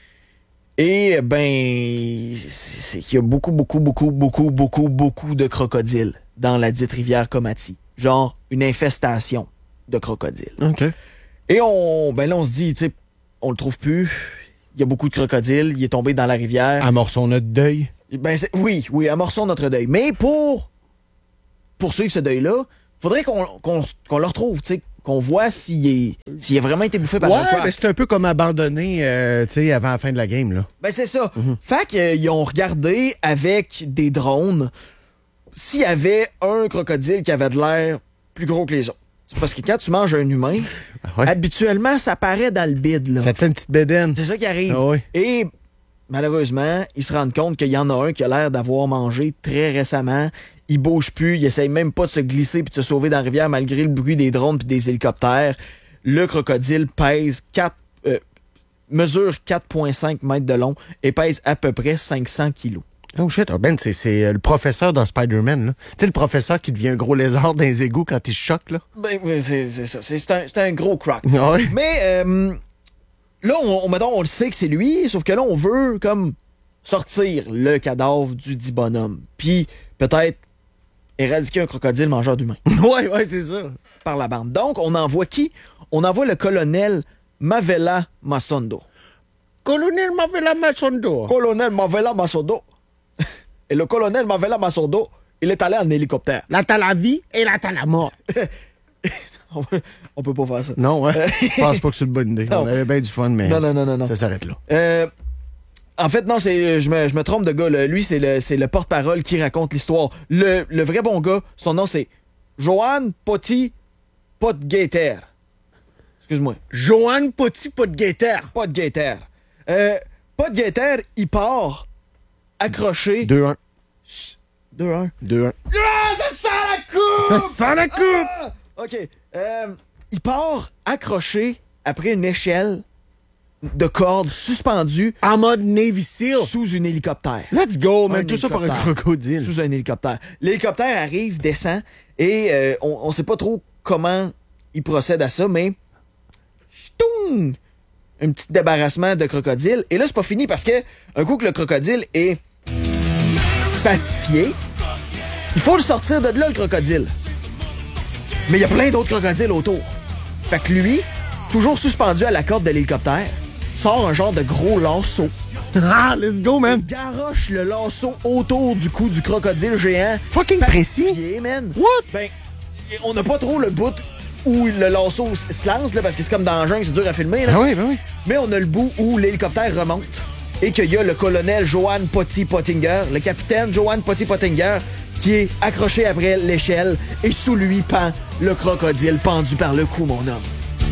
Et, ben, c'est qu'il y a beaucoup, beaucoup, beaucoup, beaucoup, beaucoup, beaucoup de crocodiles dans la dite rivière Komati. Genre, une infestation de crocodiles. OK. Et on, ben là, on se dit, tu sais, on le trouve plus. Il y a beaucoup de crocodiles. Il est tombé dans la rivière. Amorçons notre deuil. Ben, c'est- oui, oui, amorçons notre deuil. Mais pour poursuivre ce deuil-là, faudrait qu'on qu'on qu'on le retrouve, tu sais, qu'on voit s'il est s'il a vraiment été bouffé par un Ouais, croc. mais c'est un peu comme abandonné, euh, tu sais, avant la fin de la game, là. Ben, c'est ça. Fait qu'ils ont regardé avec des drones s'il y avait un crocodile qui avait de l'air plus gros que les autres. C'est parce que quand tu manges un humain, Ouais. habituellement, ça paraît dans le bide, là. Ça te fait une petite bédaine. C'est ça qui arrive. Ah oui. Et malheureusement, ils se rendent compte qu'il y en a un qui a l'air d'avoir mangé très récemment. Il bouge plus, il essaye même pas de se glisser puis de se sauver dans la rivière malgré le bruit des drones puis des hélicoptères. Le crocodile pèse quatre, euh, mesure quatre virgule cinq mètres de long et pèse à peu près cinq cents kilos. Oh shit, oh Ben, c'est, c'est euh, le professeur dans Spider-Man, là. Tu sais, le professeur qui devient un gros lézard dans les égouts quand il se choque, là. Ben, ben, c'est c'est ça. C'est c'est un, c'est un gros croc. Ah oui. Mais euh, là, on, on, mettons, on le sait que c'est lui, sauf que là, on veut comme sortir le cadavre du dit bonhomme. Puis peut-être éradiquer un crocodile mangeur d'humains ouais, ouais, c'est ça. par la bande. Donc, on envoie qui? On envoie le colonel Mavela Masondo. Colonel Mavela Machondo. Colonel Mavela Masondo. Et le colonel Mavela Masondo, il est allé en hélicoptère. Là, t'as la vie et là, t'as la mort. On peut, on peut pas faire ça. Non, ouais. Je pense pas que c'est une bonne idée. Non. On avait bien du fun, mais Non, non, non, non, non. ça s'arrête là. Euh, en fait, non, c'est, je me, je me trompe de gars. Là. Lui, c'est le, c'est le porte-parole qui raconte l'histoire. Le, le vrai bon gars, son nom, c'est Johan Poti Potgater. Excuse-moi. Johan Petit Pot de Gaiter. Potgater. Euh, Potgater, il part accroché. deux un. deux un. deux un. Ah, ça sent la coupe! Ça sent la coupe! Ah! OK. Euh, il part accroché après une échelle de corde suspendue En mode Navy Seal. sous un hélicoptère. Let's go, Un man. Tout ça par un hélicoptère. crocodile. Sous un hélicoptère. L'hélicoptère arrive, descend, et euh, on, on sait pas trop comment il procède à ça, mais... Ch'toung! Un petit débarrassement de crocodile. Et là, c'est pas fini parce que un coup que le crocodile est pacifié, il faut le sortir de là, le crocodile. Mais il y a plein d'autres crocodiles autour. Fait que lui, toujours suspendu à la corde de l'hélicoptère, sort un genre de gros lasso. Ah, let's go, man. Il garoche le lasso autour du cou du crocodile géant. Fucking précis. Pacifié, man. What? Ben, on n'a pas trop le bout où le lasso s- se lance, là, parce que c'est comme dans la jungle, c'est dur à filmer, là. Ben oui, ben oui. Mais on a le bout où l'hélicoptère remonte et qu'il y a le colonel Johan Potty Pottinger, le capitaine Johan Potty Pottinger, qui est accroché après l'échelle et sous lui pend le crocodile pendu par le cou, mon homme.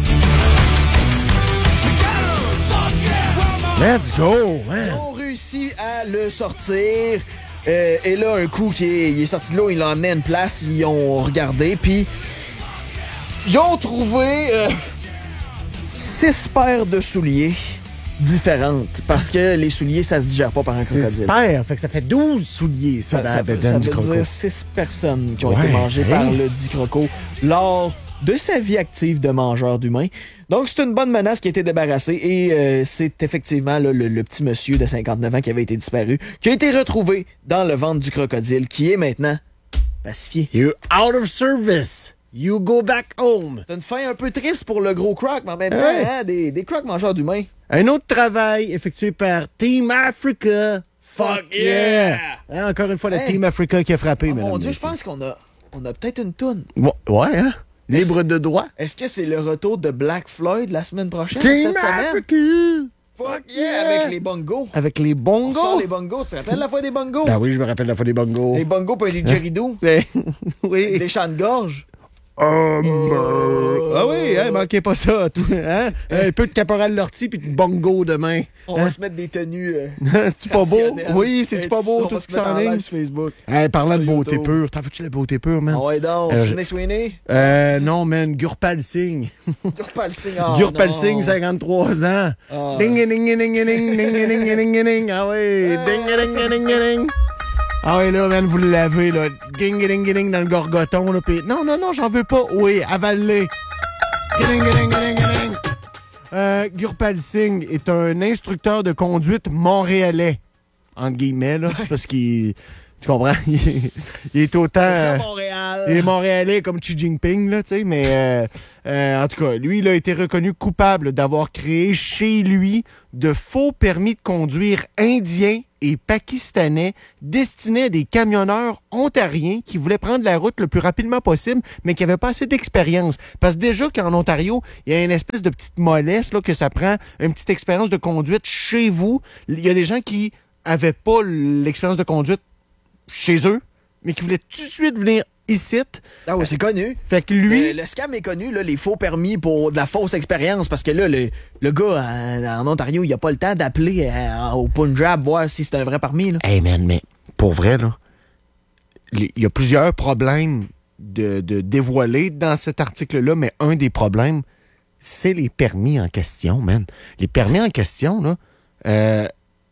Let's go, man. On réussit à le sortir. Euh, et là, un coup qui est, il est sorti de l'eau, il l'a emmené à une place, ils ont regardé, puis ils ont trouvé euh, six paires de souliers différentes, parce que les souliers, ça se digère pas par un C'est crocodile. super. Fait que ça fait douze souliers, ça, Ça, dans ça la veut, bedaine ça du veut croco. dire six personnes qui ont Ouais, été mangées hey. par le dit croco lors de sa vie active de mangeur d'humains. Donc, c'est une bonne menace qui a été débarrassée et euh, c'est effectivement là, le, le petit monsieur de cinquante-neuf ans qui avait été disparu, qui a été retrouvé dans le ventre du crocodile, qui est maintenant pacifié. You're out of service. You go back home. C'est une fin un peu triste pour le gros croc, mais en même temps, Ouais. hein, des, des crocs mangeurs d'humains. Un autre travail effectué par Team Africa. Fuck yeah! Hein, encore une fois, le Hey. Team Africa qui a frappé, Oh, mesdames mon Dieu, et je pense qu'on a, on a peut-être une toune. messieurs. Ouais, hein? Libre de droit. Est-ce que c'est le retour de Black Floyd la semaine prochaine? Team cette semaine? Africa! Fuck yeah! yeah! Avec les bongos. Avec les On sort bongos. les bongos. Tu te rappelles la fois des bongos? Ben oui, je me rappelle la fois des bongos. Les bongos puis les didgeridoo. Ben, oui. Des chants de gorge. Um, euh, Ah oui, hein, manquez pas ça. Tout, hein? Un peu de Caporal Lortie puis de bongo demain. On Hein? va se mettre des tenues euh, C'est-tu pas beau? traditionnelles. Oui, c'est-tu Et pas beau, on tout va ce se qui mettre en s'enligne? live sur Facebook. Hey, parlant de Sur beauté YouTube. pure, t'en veux-tu la beauté pure, man? Ah ouais donc, Euh, Sidney Sweeney. Euh, non, man, Gurpal Singh. Gurpal Singh. Ah, Gurpal non. Singh, cinquante-trois ans. Ah. Ding, ding, ding, ding, ding, ding, ding, ding, ding, ding. Ah oui, ding, ding, ding, ding, ding. Ah ouais, là, man, vous l'avez, là. Ging, ging, ging, dans le gorgoton, là. Pis... Non, non, non, j'en veux pas. Oui, avalez. Ging, ging, ging, ging. Euh, Gurpal Singh est un instructeur de conduite montréalais. Entre guillemets, là. C'est parce qu'il... Tu comprends? Il est, il est autant... C'est ça, euh, Montréal. Il est montréalais comme Xi Jinping, là, tu sais, mais euh, euh, en tout cas, lui, il a été reconnu coupable d'avoir créé chez lui de faux permis de conduire indiens et pakistanais destinés à des camionneurs ontariens qui voulaient prendre la route le plus rapidement possible, mais qui n'avaient pas assez d'expérience. Parce que déjà qu'en Ontario, il y a une espèce de petite mollesse, là, que ça prend une petite expérience de conduite chez vous. Il y a des gens qui avaient pas l'expérience de conduite chez eux, mais qui voulaient tout de suite venir ici. Ah oui, c'est connu. Fait que lui... Le, le scam est connu, là, les faux permis pour de la fausse expérience, parce que là, le, le gars en, en Ontario, il a pas le temps d'appeler à, au Punjab voir si c'est un vrai permis. Là. Hey man, mais pour vrai, là, il y a plusieurs problèmes de, de dévoiler dans cet article-là, mais un des problèmes, c'est les permis en question, man. Les permis en question, là, euh,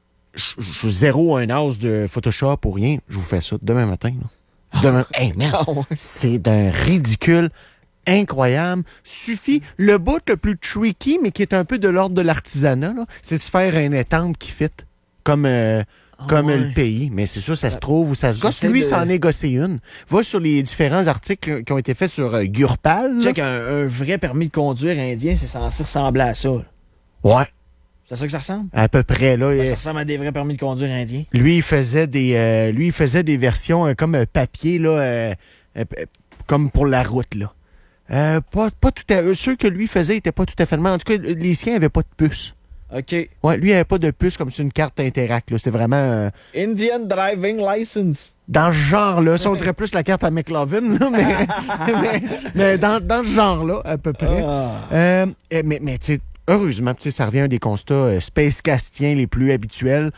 je suis zéro un as de Photoshop ou rien. Je vous fais ça demain matin. Là. Demain. Hey, man, c'est d'un ridicule incroyable. Suffit. Le bout le plus tricky, mais qui est un peu de l'ordre de l'artisanat, là, c'est de se faire une étampe qui fit comme, euh, oh, comme ouais. le pays. Mais c'est sûr, ça se trouve ou ça se gosse. Lui, de... s'en négocier une. Va sur les différents articles qui ont été faits sur euh, Gurpal. Check, un, un vrai permis de conduire indien, c'est censé ressembler à ça. Là. Ouais. C'est ça que ça ressemble? À peu près, là. Ben, ça ressemble à des vrais permis de conduire indiens. Lui, il faisait des, euh, lui, il faisait des versions euh, comme euh, papier, là, euh, euh, comme pour la route, là. Euh, pas, pas tout à ceux que lui faisait n'étaient pas tout à fait le même. En tout cas, les siens n'avaient pas de puce. OK. Ouais, lui, il n'avait pas de puce comme sur une carte Interact, là. C'était vraiment... Euh, Indian Driving License. Dans ce genre-là. Ça, on dirait plus la carte à McLovin, là, mais, mais, mais dans, dans ce genre-là, à peu près. Ah. Euh, mais, mais tu sais, heureusement, ça revient à un des constats euh, spacecastiens les plus habituels.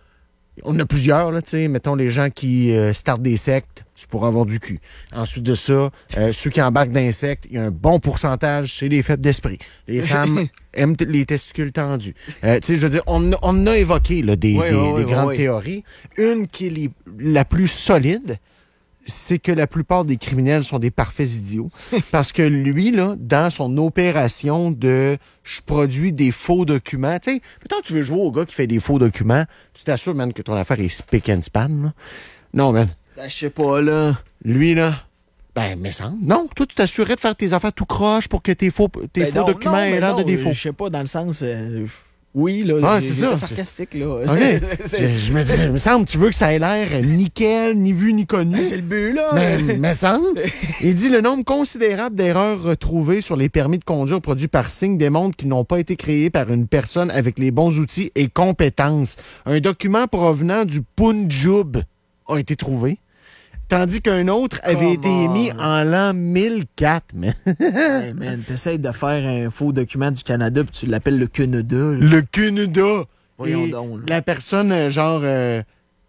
On en a plusieurs, là, tu sais, mettons les gens qui euh, startent des sectes, tu pourras avoir du cul. Ensuite de ça, euh, ceux qui embarquent d'insectes, il y a un bon pourcentage, c'est les faibles d'esprit. Les femmes aiment t- les testicules tendus. Euh, tu sais, je veux dire, on, on a évoqué là, des, oui, des, oui, des oui, grandes oui. théories. Une qui est les, la plus solide, c'est que la plupart des criminels sont des parfaits idiots. Parce que lui, là, dans son opération de « je produis des faux documents », tu sais, mettons que tu veux jouer au gars qui fait des faux documents, tu t'assures, man, que ton affaire est spick and span, là. Non, man. Ben, je sais pas, là. Lui, là, ben, mais ça. Non, toi, tu t'assurerais de faire tes affaires tout croche pour que tes faux, tes ben faux non, documents aient l'air de des faux. Je sais pas, dans le sens... Euh, oui, là, ah, c'est ça. sarcastique, là. OK. je, je me dis, il me semble, tu veux que ça ait l'air nickel, ni vu, ni connu. Ben, c'est le but, là. Mais, me semble. Il dit, le nombre considérable d'erreurs retrouvées sur les permis de conduire produits par Singh démontre qu'ils n'ont pas été créés par une personne avec les bons outils et compétences. Un document provenant du Punjab a été trouvé. Tandis qu'un autre avait Come été émis on. en l'an mille quatre, man. Hey man, t'essayes de faire un faux document du Canada puis tu l'appelles le Canada. Là. Le Canada! Voyons donc. Là. La personne, genre, euh,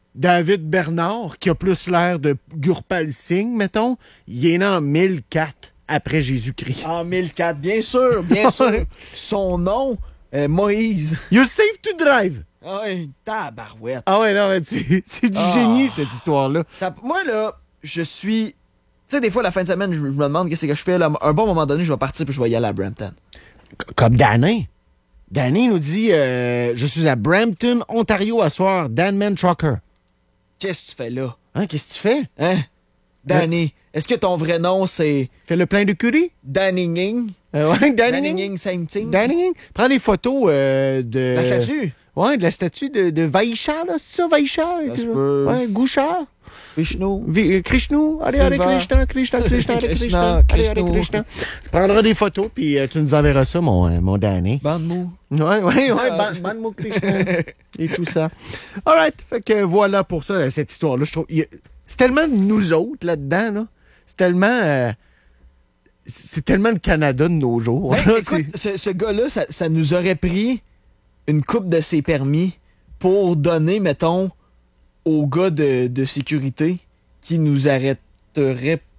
David Bernard, qui a plus l'air de Gurpal Singh, mettons, il est né en mille quatre, après Jésus-Christ. En mille quatre, bien sûr, bien sûr. Son nom, euh, Moïse. You're safe to drive! Ah ouais, tabarouette. Ah ouais, non, mais c'est, c'est du ah. génie, cette histoire-là. Ça, moi, là, je suis... Tu sais, des fois, la fin de semaine, je, je me demande qu'est-ce que je fais. Là. À un bon moment donné, je vais partir puis je vais y aller à Brampton. Comme Danny. Danny nous dit euh, « Je suis à Brampton, Ontario, à soir. Danman Trucker. » Qu'est-ce que tu fais là? Hein, qu'est-ce que tu fais? Hein? Danny. Euh, Est-ce que ton vrai nom, c'est... Fais le plein de curry? Danny Ning. Euh, ouais, Danny Danny Ning, same thing. Danny Ning. Prends des photos euh, de... La statue? Ouais, de la statue de, de Vaisha, là, c'est ça, Vaisha? Ça se peut. Ouais, Gouchard. Krishna. Vi- Krishna. Allez, allez, Krishna, Krishna, Krishna, allez, Krishna. Allez, allez, Krishna. Tu prendras des photos, puis euh, tu nous enverras ça, mon, euh, mon Danny. Bande-moi. Ouais, ouais, ouais, bande-moi Krishna. Et tout ça. All right. Fait que voilà pour ça, cette histoire-là. Je trouve. A... C'est tellement nous autres là-dedans, là. C'est tellement. Euh... C'est tellement le Canada de nos jours. Hey, là, écoute, ce, ce gars-là, ça, ça nous aurait pris une coupe de ses permis pour donner, mettons, aux gars de, de sécurité qui nous arrêteraient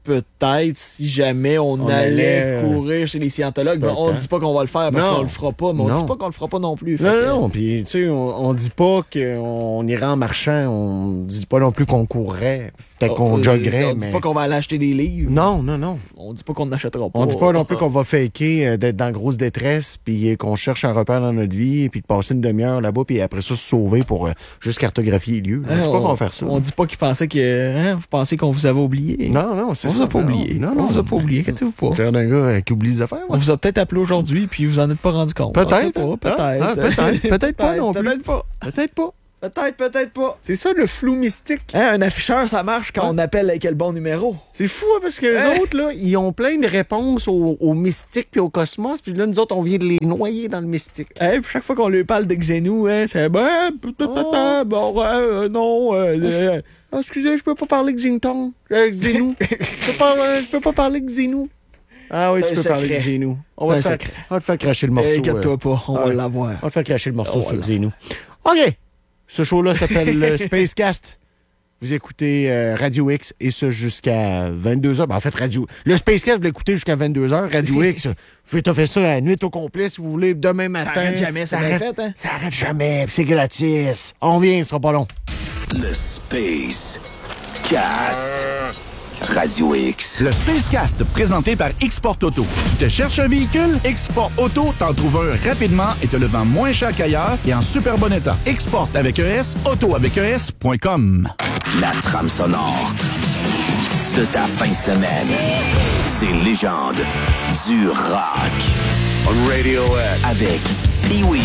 peut-être si jamais on, On allait allait, courir chez les scientologues. Ben, on peut-être. dit pas qu'on va le faire parce Non. qu'on le fera pas, mais on Non. dit pas qu'on le fera pas non plus. Fait Non, que- non, puis tu sais, on, on dit pas qu'on ira en marchant, on dit pas non plus qu'on courrait, peut-être qu'on Euh, joggerait, On mais... dit pas qu'on va aller acheter des livres. Non, non, non. On dit pas qu'on n'achètera pas. On dit pas non plus qu'on va faker euh, d'être dans grosse détresse, puis euh, qu'on cherche un repère dans notre vie, puis de passer une demi-heure là-bas, puis après ça se sauver pour euh, juste cartographier les lieux. On Hein, dit pas qu'on va faire ça. On dit pas qu'ils pensaient que. Hein, vous pensez qu'on vous avait oublié. Non, non, c'est On ça. vous a pas non, oublié. Non, non. On vous a pas oublié. Inquiétez-vous pas. Faire d'un gars euh, qui oublie les affaires. On vous a peut-être appelé aujourd'hui, puis vous en êtes pas rendu compte. Peut-être. On sait pas, peut-être. Ah, ah, peut-être. Peut-être pas non plus. Peut-être pas. Peut-être pas. Peut-être, peut-être pas. C'est ça le flou mystique. Hein, un afficheur, ça marche quand Ouais. on appelle avec le bon numéro. C'est fou, hein, parce que les Hein? autres, là, ils ont plein de réponses au, au mystique puis au cosmos, puis là, nous autres, on vient de les noyer dans le mystique. Hein, puis chaque fois qu'on lui parle de Xenou, hein, c'est ben, Oh. bon, ouais, euh, non, euh, euh, Ah, excusez, je peux pas parler Xington. Euh, Xenou. je, peux pas, euh, je peux pas parler Xenou. Ah oui, C'est tu peux un parler secret. Xenou. On C'est va, un te faire, secret. on va te faire cracher le morceau. eh, inquiète-toi euh, pas, on ah va ouais. l'avoir. On va te faire cracher le morceau Oh, sur voilà. Xenou. OK. Ce show-là s'appelle le Spacecast. Vous écoutez euh, Radio X et ça jusqu'à vingt-deux heures. Ben, en fait, Radio... Le Spacecast, vous l'écoutez jusqu'à vingt-deux heures. Radio X, vous pouvez t'offrir ça à la nuit au complet si vous voulez, demain matin. Ça arrête jamais, c'est bien arrête, fait, hein? Ça arrête jamais, puis c'est gratis. On vient, ce sera pas long. Le Space Cast. Radio X. Le Spacecast, présenté par Export Auto. Tu te cherches un véhicule? Export Auto t'en trouve un rapidement et te le vend moins cher qu'ailleurs et en super bon état. Export avec un S, auto avec un S point com. La trame sonore de ta fin de semaine. C'est légende du rock. On Radio X. Avec Pee-Wee.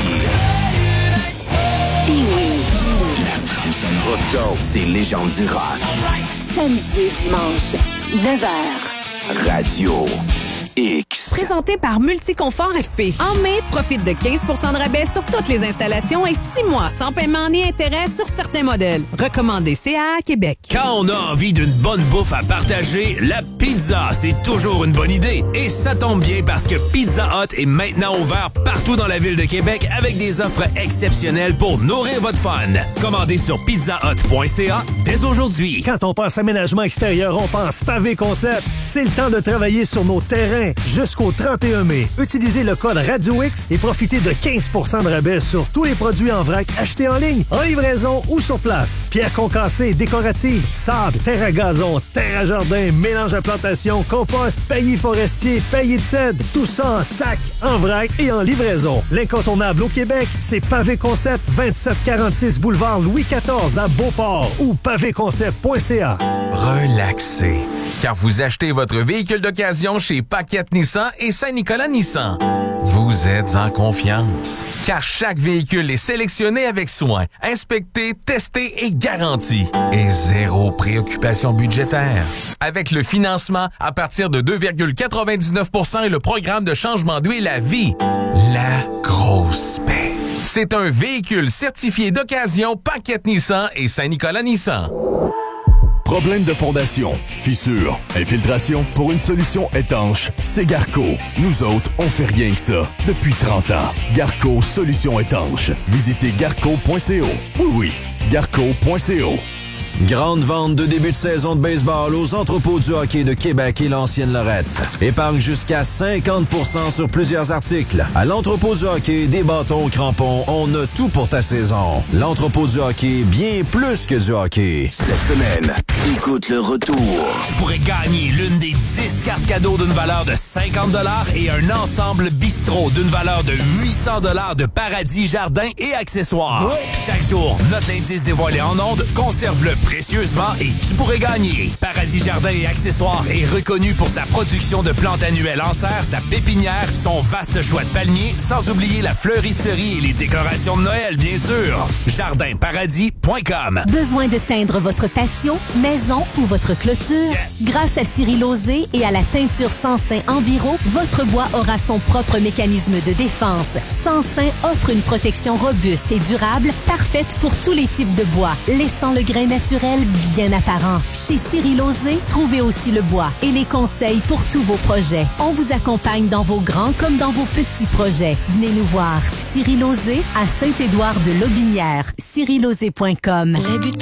Pee-Wee. Let's go. C'est légende du rock. Samedi et dimanche, neuf heures. Radio X. Présenté par Multiconfort F P. En mai, profite de quinze pour cent de rabais sur toutes les installations et six mois sans paiement ni intérêt sur certains modèles. Recommandé C A A Québec. Quand on a envie d'une bonne bouffe à partager, la pizza, c'est toujours une bonne idée. Et ça tombe bien parce que Pizza Hut est maintenant ouvert partout dans la ville de Québec avec des offres exceptionnelles pour nourrir votre fun. Commandez sur pizza hut point c a dès aujourd'hui. Quand on pense aménagement extérieur, on pense Pavé Concept. C'est le temps de travailler sur nos terrains jusqu'au trente et un mai. Utilisez le code Radio X et profitez de quinze pour cent de rabais sur tous les produits en vrac achetés en ligne, en livraison ou sur place. Pierre concassée, décorative, sable, terre à gazon, terre à jardin, mélange à plantation, compost, paillis forestier, paillis de cèdre. Tout ça en sac, en vrac et en livraison. L'incontournable au Québec, c'est Pavé Concept, vingt-sept quarante-six boulevard Louis quatorze à Beauport ou pavé concept point c a. Relaxez. Car vous achetez votre véhicule d'occasion chez Paquette Nissan et Saint-Nicolas Nissan. Vous êtes en confiance. Car chaque véhicule est sélectionné avec soin, inspecté, testé et garanti. Et zéro préoccupation budgétaire. Avec le financement à partir de deux virgule quatre-vingt-dix-neuf pour cent et le programme de changement d'huile à vie. La grosse paix. C'est un véhicule certifié d'occasion Paquette Nissan et Saint-Nicolas Nissan. Problème de fondation, fissure, infiltration, pour une solution étanche, c'est Garco. Nous autres, on fait rien que ça. Depuis trente ans. Garco, solution étanche. Visitez garco point c o. Oui, oui, garco point c o. Grande vente de début de saison de baseball aux entrepôts du hockey de Québec et l'ancienne Lorette. Épargne jusqu'à cinquante pour cent sur plusieurs articles. À l'entrepôt du hockey, des bâtons, crampons, on a tout pour ta saison. L'entrepôt du hockey, bien plus que du hockey. Cette semaine, écoute le retour. Tu pourrais gagner l'une des dix cartes cadeaux d'une valeur de cinquante dollars et un ensemble bistrot d'une valeur de huit cents dollars de paradis, jardins et accessoires. Ouais. Chaque jour, notre indice dévoilé en ondes, conserve-le précieusement et tu pourrais gagner. Paradis Jardin et Accessoires est reconnu pour sa production de plantes annuelles en serre, sa pépinière, son vaste choix de palmiers, sans oublier la fleuristerie et les décorations de Noël, bien sûr. jardin paradis point com. Besoin de teindre votre patio, maison ou votre clôture? Yes. Grâce à Cyril Lauzé et à la teinture Sansin Enviro, votre bois aura son propre mécanisme de défense. Sansin offre une protection robuste et durable, parfaite pour tous les types de bois, laissant le grain naturel bien apparent. Chez Cyril Lauzé, trouvez aussi le bois et les conseils pour tous vos projets. On vous accompagne dans vos grands comme dans vos petits projets. Venez nous voir. Cyril Lauzé à Saint-Édouard de Lotbinière. cyril lauzé point com.